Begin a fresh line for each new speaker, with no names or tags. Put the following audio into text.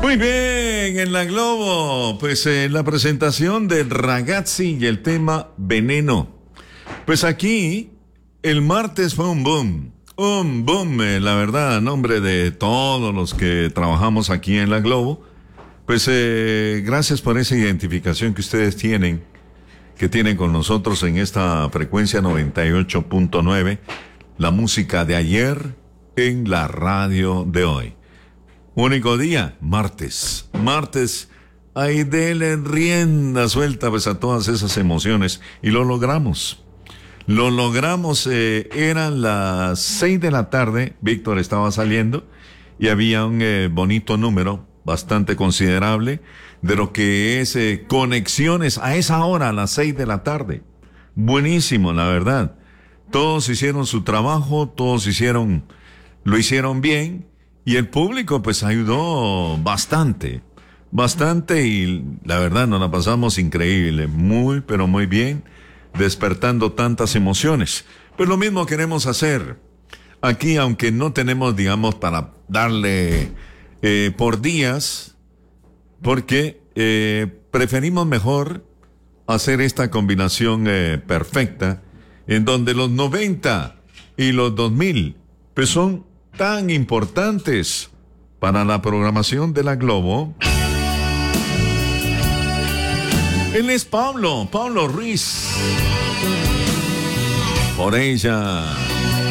Muy bien, en la Globo, pues la presentación de Ragazzi y el tema Veneno. Pues aquí, el martes fue un boom, la verdad, a nombre de todos los que trabajamos aquí en la Globo. Pues gracias por esa identificación que ustedes tienen, que tienen con nosotros en esta frecuencia 98.9, la música de ayer en la radio de hoy. Único día, martes, ahí denle rienda suelta pues a todas esas emociones, y lo logramos, eran las 6 de la tarde, Víctor estaba saliendo, y había un bonito número, bastante considerable, de lo que es conexiones a esa hora, a las 6 de la tarde, buenísimo, la verdad, todos hicieron su trabajo, lo hicieron bien, y el público pues ayudó bastante, y la verdad nos la pasamos increíble, pero muy bien, despertando tantas emociones. Pues lo mismo queremos hacer aquí, aunque no tenemos, digamos, para darle por días, porque preferimos mejor hacer esta combinación perfecta, en donde los 90 y los 2000 pues son tan importantes para la programación de la Globo. Él es Pablo Ruiz. Por ella.